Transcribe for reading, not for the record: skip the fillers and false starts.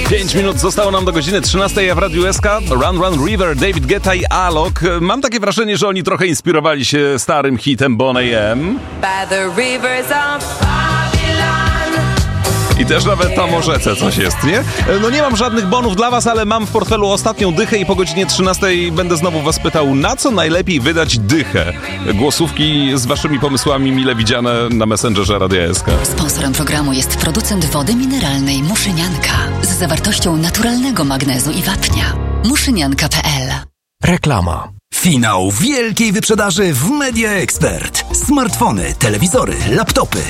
5 minut zostało nam do godziny 13, a w Radiu SK Run Run River, David Guetta i Alok. Mam takie wrażenie, że oni trochę inspirowali się starym hitem Boney M. By the rivers of Babylon. I też nawet tam o rzece coś jest, nie? No nie mam żadnych bonów dla was, ale mam w portfelu ostatnią dychę i po godzinie 13 będę znowu was pytał, na co najlepiej wydać dychę. Głosówki z waszymi pomysłami mile widziane na Messengerze Radia SK. Sponsorem programu jest producent wody mineralnej Muszynianka z zawartością naturalnego magnezu i wapnia. Muszynianka.pl. Reklama. Finał wielkiej wyprzedaży w Media Expert. Smartfony, telewizory, laptopy,